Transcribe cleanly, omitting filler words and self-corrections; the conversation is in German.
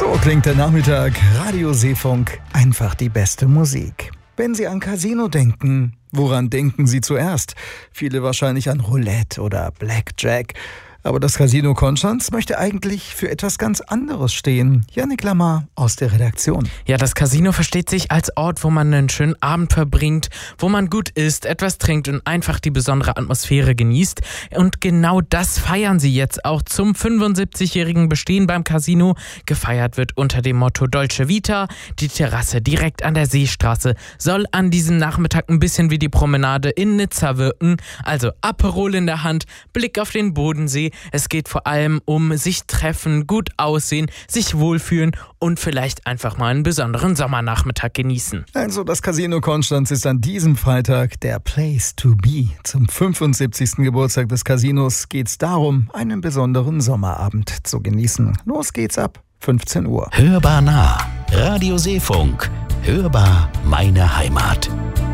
So klingt der Nachmittag. Radio Seefunk, einfach die beste Musik. Wenn Sie an Casino denken, woran denken Sie zuerst? Viele wahrscheinlich an Roulette oder Blackjack. Aber das Casino Konstanz möchte eigentlich für etwas ganz anderes stehen. Yannick Lamar aus der Redaktion. Ja, das Casino versteht sich als Ort, wo man einen schönen Abend verbringt, wo man gut isst, etwas trinkt und einfach die besondere Atmosphäre genießt. Und genau das feiern sie jetzt auch zum 75-jährigen Bestehen beim Casino. Gefeiert wird unter dem Motto Dolce Vita. Die Terrasse direkt an der Seestraße soll an diesem Nachmittag ein bisschen wie die Promenade in Nizza wirken. Also Aperol in der Hand, Blick auf den Bodensee. Es geht vor allem um sich treffen, gut aussehen, sich wohlfühlen und vielleicht einfach mal einen besonderen Sommernachmittag genießen. Also das Casino Konstanz ist an diesem Freitag der Place to be. Zum 75. Geburtstag des Casinos geht es darum, einen besonderen Sommerabend zu genießen. Los geht's ab 15 Uhr. Hörbar nah. Radio Seefunk. Hörbar meine Heimat.